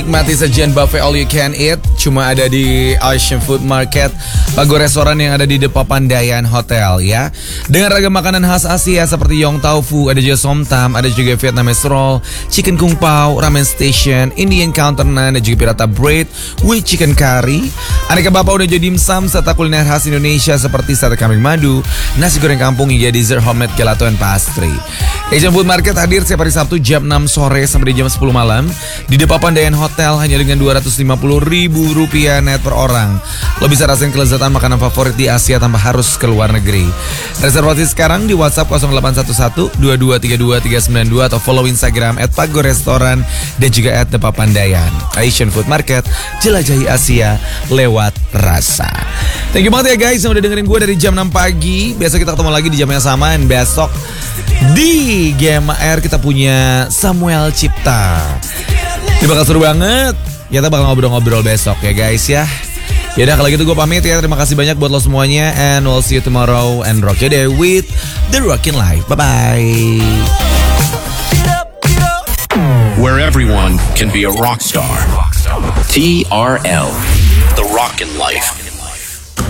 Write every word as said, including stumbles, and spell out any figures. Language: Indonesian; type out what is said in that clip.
Nikmati sajian buffet all you can eat cuma ada di Asian Food Market, Pago restoran yang ada di Depapandayan Hotel ya. Dengan ragam makanan khas Asia seperti Yong Tau Fu, ada juga Somtam, ada juga Vietnamese roll, chicken kung pao, ramen station, Indian counter naan, dan juga pirata bread with chicken curry. Aneka bapak udah jadi dimsum serta kuliner khas Indonesia seperti sate kambing madu, nasi goreng kampung hingga dessert homemade gelato and pastry. Asian Food Market hadir setiap hari Sabtu jam enam sore sampai di jam sepuluh malam di Depapandayan Hotel hanya dengan dua ratus lima puluh ribu rupiah net per orang. Lo bisa rasain kelezatan makanan favorit di Asia tanpa harus ke luar negeri. Reservasi sekarang di WhatsApp nol delapan satu satu dua dua tiga dua tiga sembilan dua atau follow Instagram at Pago Restoran dan juga at Depapandayan. Asian Food Market, jelajahi Asia lewat rasa. Thank you banget ya guys yang udah dengerin gue dari jam enam pagi. Besok kita ketemu lagi di jam yang sama. Dan besok di G M R kita punya Samuel Cipta. Ini bakal seru banget. Kita bakal ngobrol-ngobrol besok ya guys ya. Yaudah kalau gitu gue pamit ya. Terima kasih banyak buat lo semuanya. And we'll see you tomorrow and rock your day with The Rockin' Life. Bye-bye. Where everyone can be a rock star. T R L, The Rockin' Life.